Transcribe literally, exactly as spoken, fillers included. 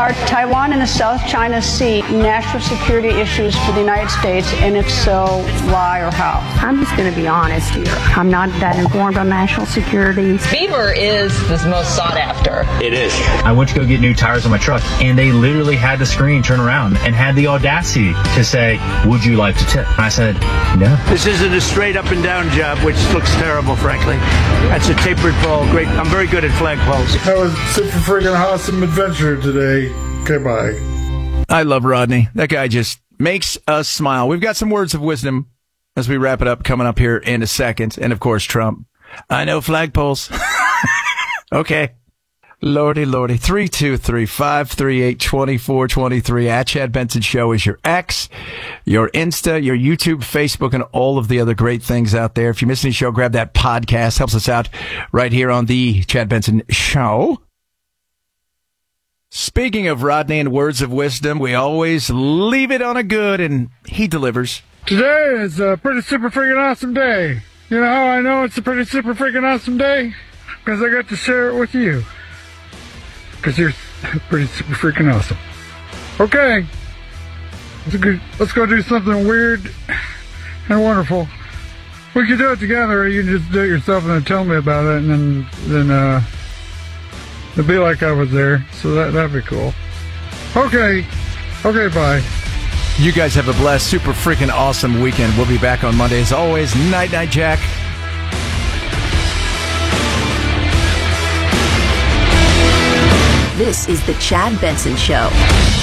Are Taiwan and the South China Sea national security issues for the United States? And if so, why or how? I'm just going to be honest here. I'm not that informed on national security. Beaver is the most sought after. It is. I went to go get new tires on my truck, and they literally had the screen turn around and had the audacity to say, "Would you like to tip?" And I said, "No." This isn't a straight up and down job, which looks terrible, frankly. That's a tapered pole. Great. I'm very good at flagpoles. That was super freaking awesome adventure today. Okay, bye. I love Rodney. That guy just makes us smile. We've got some words of wisdom as we wrap it up coming up here in a second. And, of course, Trump. I know flagpoles. Okay. Lordy, lordy. three two three, five three eight, two four two three. At Chad Benson Show is your X, your Insta, your YouTube, Facebook, and all of the other great things out there. If you miss any show, grab that podcast. Helps us out right here on the Chad Benson Show. Speaking of Rodney and words of wisdom, we always leave it on a good, and he delivers. Today is a pretty super freaking awesome day. You know how I know it's a pretty super freaking awesome day? Because I got to share it with you. Because you're pretty super freaking awesome. Okay. Let's go, let's go do something weird and wonderful. We can do it together, or you can just do it yourself and then tell me about it, and then, then uh, it'll be like I was there. So that, that'd be cool. Okay. Okay, bye. You guys have a blessed, super freaking awesome weekend. We'll be back on Monday. As always, Night Night Jack. This is the Chad Benson Show.